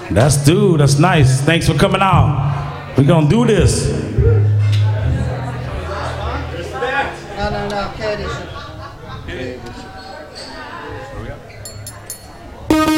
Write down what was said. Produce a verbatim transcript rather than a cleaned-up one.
That's dude. That's nice. Thanks for coming out. We're gonna do this. No, no, no. Katie.